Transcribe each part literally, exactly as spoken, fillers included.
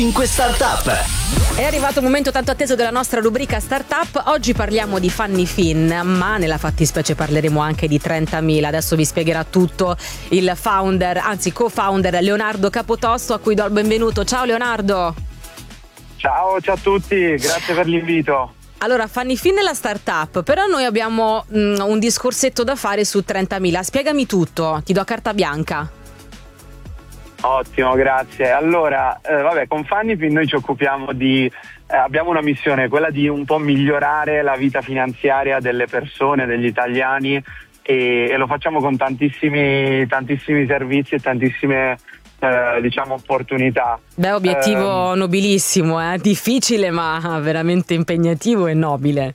cinque Startup. È arrivato un momento tanto atteso della nostra rubrica Startup. Oggi parliamo di Funny Fin, ma nella fattispecie parleremo anche di trentamila. Adesso vi spiegherà tutto il founder, anzi co-founder Leonardo Capotosto, a cui do il benvenuto. Ciao Leonardo. Ciao, ciao a tutti, grazie per l'invito. Allora, Funny Fin è la startup, però noi abbiamo mh, un discorsetto da fare su trentamila. Spiegami tutto, ti do carta bianca. Ottimo, grazie. Allora, eh, vabbè, con Funnyfin noi ci occupiamo di, eh, abbiamo una missione, quella di un po' migliorare la vita finanziaria delle persone, degli italiani, e, e lo facciamo con tantissimi, tantissimi servizi e tantissime, eh, diciamo, opportunità. Beh, obiettivo eh, nobilissimo, eh? Difficile ma veramente impegnativo e nobile.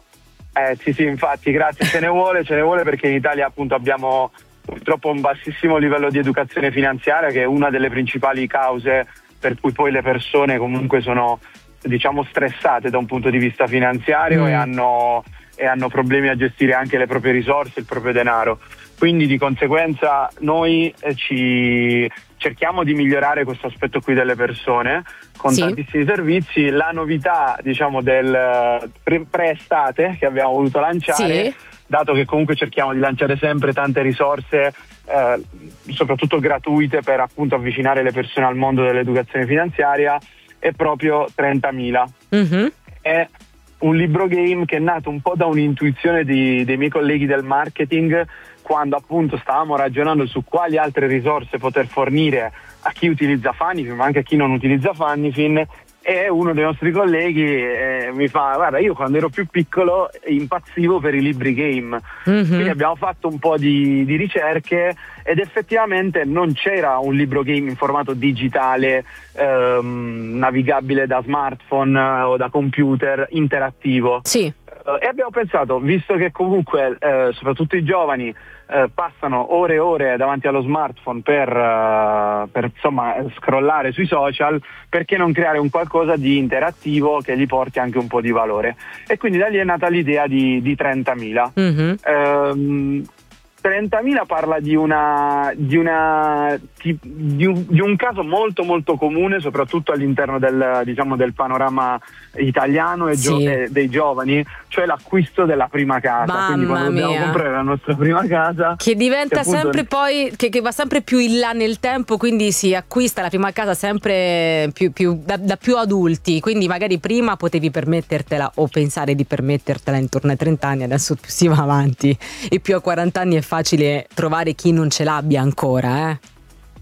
Eh sì, sì, infatti, grazie, ce ne vuole, ce ne vuole perché in Italia appunto abbiamo purtroppo un bassissimo livello di educazione finanziaria, che è una delle principali cause per cui poi le persone comunque sono, diciamo, stressate da un punto di vista finanziario mm. e hanno, e hanno problemi a gestire anche le proprie risorse, il proprio denaro. Quindi di conseguenza noi eh, ci cerchiamo di migliorare questo aspetto qui delle persone con sì. tantissimi servizi. La novità, diciamo, del pre- pre-estate che abbiamo voluto lanciare, sì. dato che comunque cerchiamo di lanciare sempre tante risorse, eh, soprattutto gratuite, per appunto avvicinare le persone al mondo dell'educazione finanziaria, è proprio trentamila. Mm-hmm. È un libro game che è nato un po' da un'intuizione di, dei miei colleghi del marketing, quando appunto stavamo ragionando su quali altre risorse poter fornire a chi utilizza Funnyfin, ma anche a chi non utilizza Funnyfin. E uno dei nostri colleghi eh, mi fa: guarda, io quando ero più piccolo impazzivo per i libri game. Mm-hmm. Quindi abbiamo fatto un po' di, di ricerche ed effettivamente non c'era un libro game in formato digitale, ehm, navigabile da smartphone eh, o da computer, interattivo. Sì. E abbiamo pensato, visto che comunque eh, soprattutto i giovani eh, passano ore e ore davanti allo smartphone per, uh, per insomma scrollare sui social, perché non creare un qualcosa di interattivo che gli porti anche un po' di valore? E quindi da lì è nata l'idea di, di trentamila. Mm-hmm. Ehm, trentamila parla di una di una di un, di un caso molto molto comune, soprattutto all'interno del, diciamo, del panorama italiano e sì. gio- e dei giovani, cioè l'acquisto della prima casa. Mamma Quindi quando mia. dobbiamo comprare la nostra prima casa, che diventa che appunto sempre poi che, che va sempre più in là nel tempo, quindi si acquista la prima casa sempre più, più da, da più adulti, quindi magari prima potevi permettertela o pensare di permettertela intorno ai trenta anni, adesso più si va avanti e più a quaranta anni è facile trovare chi non ce l'abbia ancora, eh?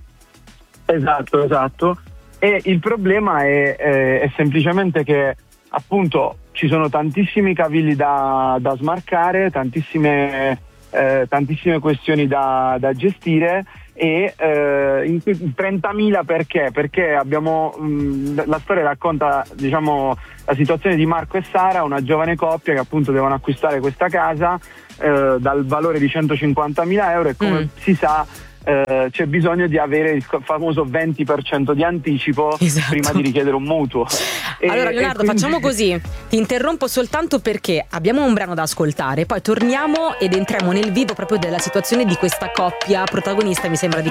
Esatto, esatto. E il problema è, è, è semplicemente che appunto ci sono tantissimi cavilli da, da smarcare, tantissime, eh, tantissime questioni da, da gestire. E eh, in trentamila perché? Perché abbiamo mh, la storia racconta, diciamo, la situazione di Marco e Sara, una giovane coppia che appunto devono acquistare questa casa eh, dal valore di centocinquantamila euro, e come mm. si sa eh, c'è bisogno di avere il famoso venti per cento di anticipo, esatto, prima di richiedere un mutuo. E, allora Leonardo, quindi facciamo così, ti interrompo soltanto perché abbiamo un brano da ascoltare, poi torniamo ed entriamo nel vivo proprio della situazione di questa coppia protagonista, mi sembra di